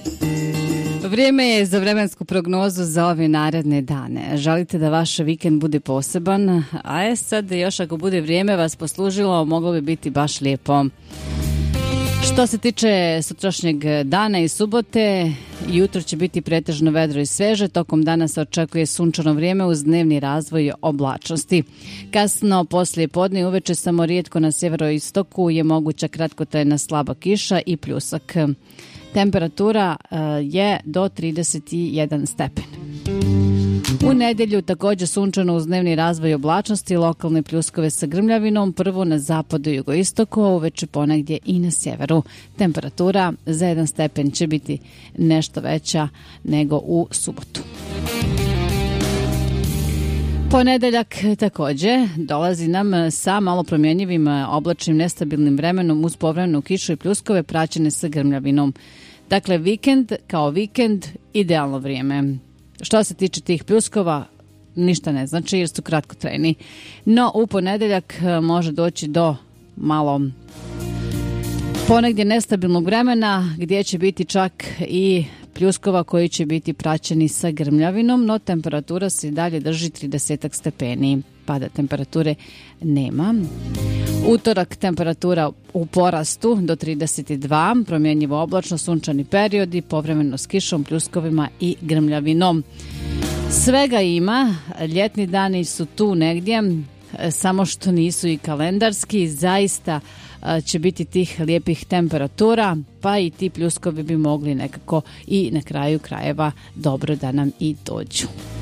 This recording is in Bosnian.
Vrijeme je za vremensku prognozu za ove naredne dane. Želite da vaš vikend bude poseban, a sad još ako bude vrijeme vas poslužilo, moglo bi biti baš lijepo. Što se tiče sutrašnjeg dana i subote, jutro će biti pretežno vedro i sveže, tokom dana se očekuje sunčano vrijeme uz dnevni razvoj oblačnosti. Kasno poslije podne i uveče samo rijetko na sjeveroistoku je moguća kratkotrajna slaba kiša i pljusak. Temperatura je do 31 stepen. U nedjelju također sunčano uz dnevni razvoj oblačnosti, lokalne pljuskove sa grmljavinom, prvo na zapadu i jugoistoku, a uveče ponegdje i na sjeveru. Temperatura za 1 stepen će biti nešto veća nego u subotu. Ponedeljak također dolazi nam sa malo promjenjivim oblačnim nestabilnim vremenom uz povremenu kišu i pljuskove praćene sa grmljavinom. Dakle, vikend kao vikend, idealno vrijeme. Što se tiče tih pljuskova, ništa ne znači jer su kratkotrajni. No, u ponedeljak može doći do malo ponegdje nestabilnog vremena gdje će biti čak i pljuskova koji će biti praćeni sa grmljavinom, no temperatura se i dalje drži 30 stepeni. Pada temperature nema. Utorak temperatura u porastu do 32, promjenjivo oblačno, sunčani periodi, povremeno s kišom, pljuskovima i grmljavinom. Svega ima, ljetni dani su tu negdje, samo što nisu i kalendarski, zaista će biti tih lijepih temperatura, pa i ti pljuskovi bi mogli nekako i na kraju krajeva dobro da nam i dođu.